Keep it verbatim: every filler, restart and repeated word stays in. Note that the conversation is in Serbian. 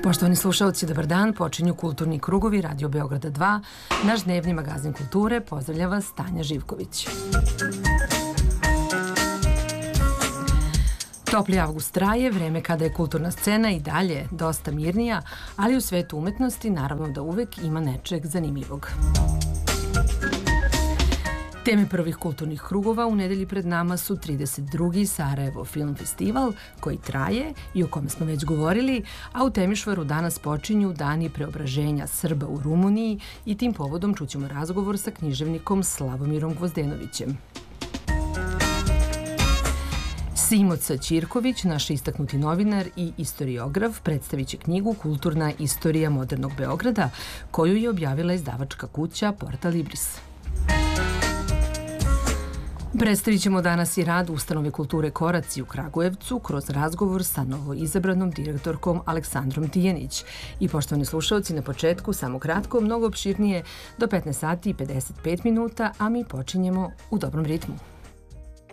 Poštovani slušalci, dobar dan, počinju Kulturni krugovi Radio Beograda dva, naš dnevni magazin kulture, pozdravlja vas Tanja Živković. Topli avgust traje, vreme kada je kulturna scena i dalje dosta mirnija, ali u svetu umetnosti naravno da uvek ima nečeg zanimljivog. Teme prvih kulturnih krugova u nedelji pred nama su trideset drugi Sarajevo Film Festival, koji traje i o kome smo već govorili, a u Temišvaru danas počinju dani preobraženja Srba u Rumuniji i tim povodom čućemo razgovor sa književnikom Slavomirom Gvozdenovićem. Simoca Ćirković, naš istaknuti novinar i istoriograf, predstavit će knjigu Kulturna istorija modernog Beograda, koju je objavila izdavačka kuća Porta Libris. Predstavit ćemo danas i rad Ustanove kulture Koraci u Kragujevcu kroz razgovor sa novoizabranom direktorkom Aleksandrom Tijanić. I poštovani slušalci, na početku, samo kratko, mnogo opširnije, do petnaest sati i pedeset pet minuta, a mi počinjemo u dobrom ritmu.